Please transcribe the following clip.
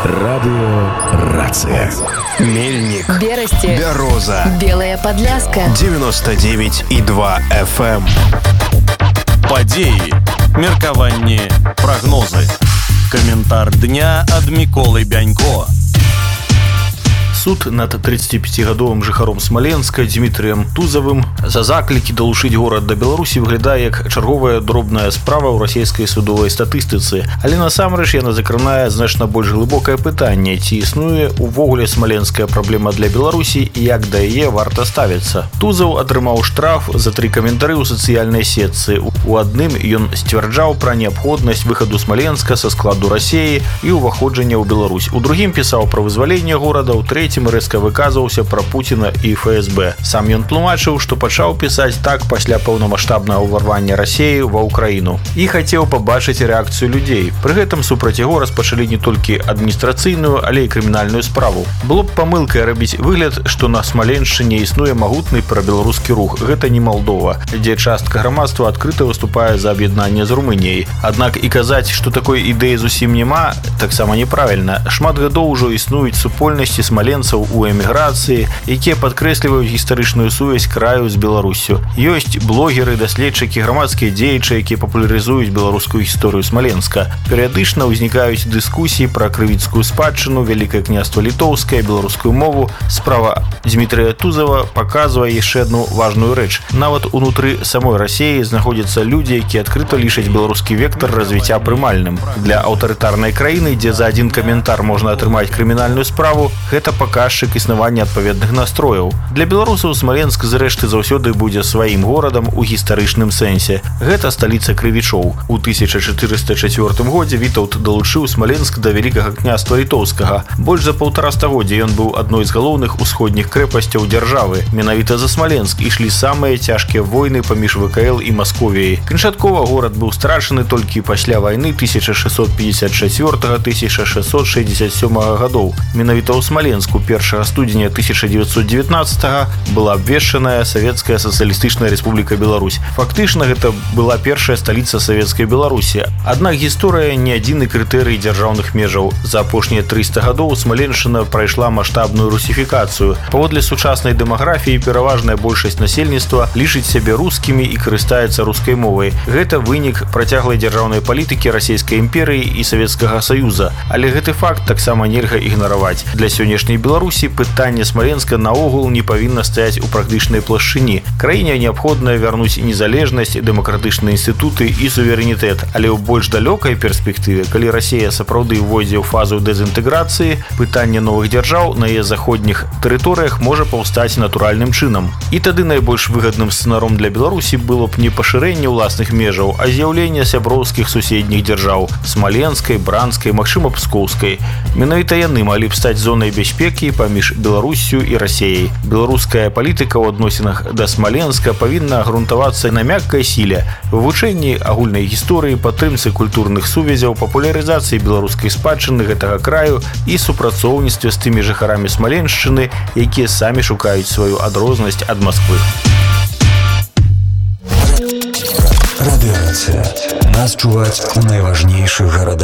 Радио «Рация». Мельник, Берасти, Бяроза, Белая Подляска, 99,2 FM. Падзеі, меркаванні, прагнозы. Каментар дня ад Міколы Бянько. Суд над 35-гадовым жыхаром Смаленска Дмітрыем Тузавым за заклікі далучыць горад да Беларусі выглядае як чарговая дробная справа ў расійскай судовай статыстыцы. Але насамрэч яна закранае значна больш глыбокае пытанне, ці існуе увогуле смаленская праблема для Беларусі і як да яе варта ставіцца. Тузаў атрымаў штраф за 3 каментары ў сацыяльнай сетцы. У адным ён сцвярджаў пра неабходнасць выхаду Смаленска са складу Расіі і ўваходжання ў Беларусь. У другім пісаў пра вызваленне горада, у трэцім рэзка выказваўся пра Пуціна і ФСБ. Сам ён тлумачыў, што пачаў пісаць так пасля паўнамаштабнага ўварвання Расіі ва ўкраіну і хацеў пабачыць рэакцыю людзей. Пры гэтым супраць яго распачалі не толькі адміністрацыйную, але і крымінальную справу. Было б памылкай рабіць выгляд, што на Смаленшчыне існуе магутны прабеларускі рух. Гэта не Малдова, дзе частка грамадства адкрыта выступае за аб'яднанне з Румыніяй. Аднак і казаць, што такой ідэі зусім няма, таксама неправільна. Шмат гадоў ужо існуюць супольнасці смаленцаў у эміграцыі, якія падкрэсліваюць гістарычную сувязь краю з Беларуссю. Ёсць блогеры, даследчыкі, грамадскія дзеячы, якія папулярызуюць беларускую гісторыю Смаленска. Перыядычна ўзнікаюць дыскусіі пра крывіцкую спадчыну, Вялікае княства літоўскае, беларускую мову. Справа Дмітрыя Тузава паказвае яшчэ адну важную рэч. Нават унутры самой Расіі знаходзяцца людзі, якія адкрыта лічаць беларускі вектар развіцця прымальным. Для аўтарытарнай краіны, дзе за адзін каментар можна атрымаць крымінальную справу, гэта паказчык існавання адпаведных настрояў. Для беларусаў Смаленск зрэшты заўсёды будзе сваім горадам у гістарычным сэнсе. Гэта сталіца крывічоў. У 1404 годзе Вітаўт далучыў Смаленск да Вялікага княства літоўскага. Больш за 1,5 стагоддзя ён быў адной з галоўных усходніх крэпасцяў дзяржавы. Менавіта за Смаленск ішлі самыя цяжкія войны паміж ВКЛ і Масковіяй. Канчаткова горад быў страчаны толькі пасля вайны 1654-1667 гадоў. Менавіта ў Смаленску 1 студзеня 1919 была абвешчаная Савецкая сацыялістычная рэспубліка Беларусь. Фактычна гэта была першая сталіца савецкай Беларусі. Аднак гісторыя не адзіны крытэрый дзяржаўных межаў. За апошнія 300 гадоў Смаленшчына прайшла маштабную русіфікацыю. Паводле сучаснай дэмаграфіі пераважная большасць насельніцтва лічыць сябе рускімі і карыстаецца рускай мовай. Гэта вынік працяглай дзяржаўнай палітыкі Расійскай імперыі і Савецкага Саюза. Але гэты факт таксама нельга ігнараваць. Для сённяшняй Беларусі пытанне Смаленска наогул не павінна стаяць у практычнай плашчыні. Краіне неабходна вярнуць незалежнасць, дэмакратычныя інстытуты і суверэнітэт. Але ў больш далёкай перспектыве, калі Расія сапраўды ўвойдзе ў фазу дэзінтэграцыі, пытанне новых дзяржаў на яе заходніх тэрыторыях можа паўстаць натуральным чынам. І тады найбольш выгадным сцэнаром для Беларусі было б не пашырэнне ўласных межаў, а з'яўленне сяброўскіх суседніх дзяржаў – Смаленскай, Бранскай, магчыма, Пскоўскай. Менавіта яны малі б стаць зонай бяспекі паміж Беларуссю і Расіяй. Беларуская палітыка ў адносінах да Смаленска павінна грунтавацца на мяккай сіле, вывучэнні агульнай гісторыі, падтрымцы культурных сувязяў, папулярызацыі беларускай спадчыны гэтага краю і супрацоўніцтве з тымі жыхарамі Смаленшчыны, якія самі шукаюць сваю адрознасць ад Масквы. Радыё «Рация». Нас чуваць у найважнейшых гарадах.